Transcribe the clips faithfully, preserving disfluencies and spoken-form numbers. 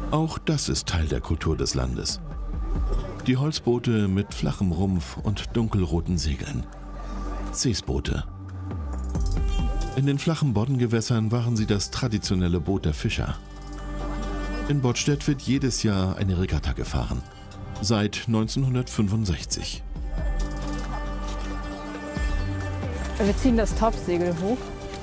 Auch das ist Teil der Kultur des Landes. Die Holzboote mit flachem Rumpf und dunkelroten Segeln. Seesboote. In den flachen Boddengewässern waren sie das traditionelle Boot der Fischer. In Bodstedt wird jedes Jahr eine Regatta gefahren. Seit neunzehnhundertfünfundsechzig. Wir ziehen das Topfsegel hoch.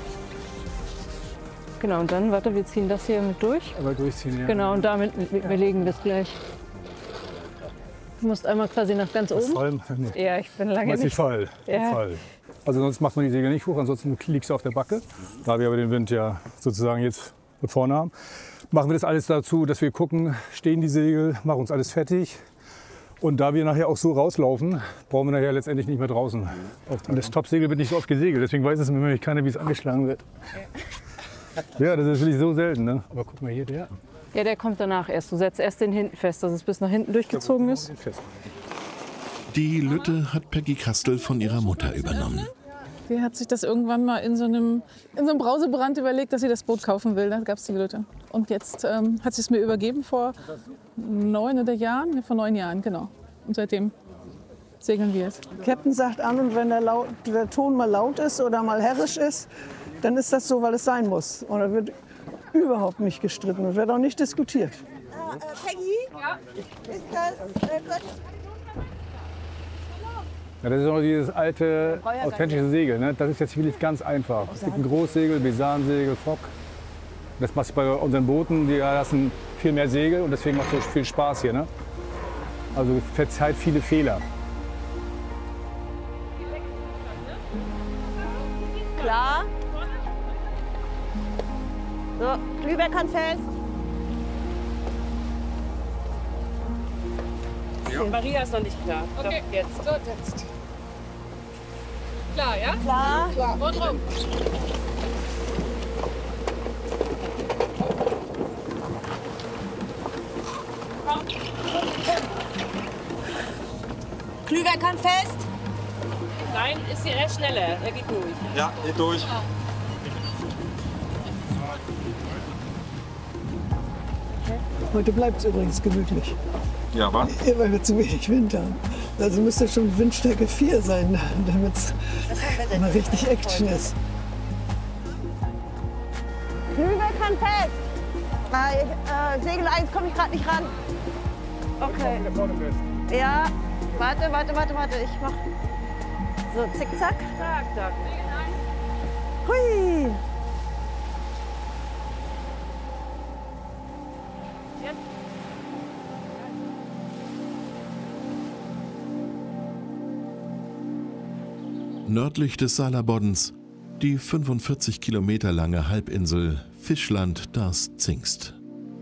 Genau, und dann, warte, wir ziehen das hier mit durch. Aber durchziehen, ja. Genau, und damit, wir, wir legen das gleich. Du musst einmal quasi nach ganz oben. Voll? Nee. Ja, ich bin lange nicht. nicht. Voll. Ja. voll. Also sonst macht man die Segel nicht hoch, ansonsten liegst du auf der Backe. Da wir aber den Wind ja sozusagen jetzt von vorne haben, machen wir das alles dazu, dass wir gucken, stehen die Segel, machen uns alles fertig. Und da wir nachher auch so rauslaufen, brauchen wir nachher letztendlich nicht mehr draußen. Und das Topsegel wird nicht so oft gesegelt, deswegen weiß es nämlich keiner, wie es angeschlagen wird. Ja, das ist wirklich so selten, ne? Aber guck mal hier, der. Ja, der kommt danach erst. Du setzt erst den hinten fest, dass es bis nach hinten durchgezogen ist. Die Lütte hat Peggy Kastel von ihrer Mutter übernommen. Die hat sich das irgendwann mal in so einem, in so einem Brausebrand überlegt, dass sie das Boot kaufen will. Da gab es die Lütte. Und jetzt ähm, hat sie es mir übergeben vor neun oder Jahren, ja, vor neun Jahren, genau. Und seitdem segeln wir es. Captain sagt an, und wenn der, laut, der Ton mal laut ist oder mal herrisch ist, dann ist das so, weil es sein muss. Und da wird überhaupt nicht gestritten und wird auch nicht diskutiert. Äh, äh, Peggy? Ja? Ist das äh, gut? Ja, das ist noch dieses alte, authentische Segel. Ne? Das ist jetzt wirklich ganz einfach. Es gibt ein Großsegel, Besansegel, Fock. Das macht bei unseren Booten, die lassen viel mehr Segel und deswegen macht es so viel Spaß hier. Ne? Also verzeiht viele Fehler. Klar. So, Lübeck kann fest. Ja. Maria ist noch nicht klar. Okay, doch, jetzt. So, jetzt. Klar, ja? Klar. Klar. Und rum. Klüver kann fest. Nein, ist hier erst schneller. Er geht durch. Ja, geht durch. Ja. Heute bleibt es übrigens gemütlich. Ja, was? Ja, weil wir zu wenig Wind haben. Also müsste schon Windstärke vier sein, damit es mal richtig Action ist. Klüver kann fest. Bei äh, Segel eins komme ich gerade nicht ran. Okay. Ja, warte, warte, warte, warte. Ich mach so zickzack. Zack, zack. Hui. Nördlich des Saarboddens die fünfundvierzig Kilometer lange Halbinsel Fischland das Zingst.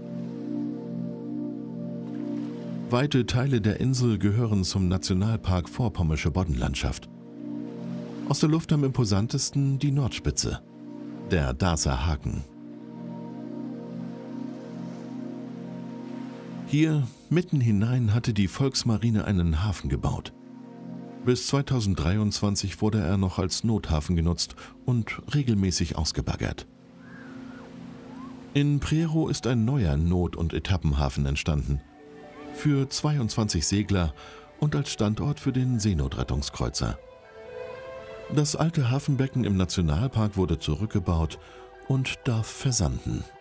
Weite Teile der Insel gehören zum Nationalpark Vorpommersche Boddenlandschaft. Aus der Luft am imposantesten die Nordspitze, der Darßer Haken. Hier mitten hinein hatte die Volksmarine einen Hafen gebaut. Bis zweitausenddreiundzwanzig wurde er noch als Nothafen genutzt und regelmäßig ausgebaggert. In Prerow ist ein neuer Not- und Etappenhafen entstanden. Für zweiundzwanzig Segler und als Standort für den Seenotrettungskreuzer. Das alte Hafenbecken im Nationalpark wurde zurückgebaut und darf versanden.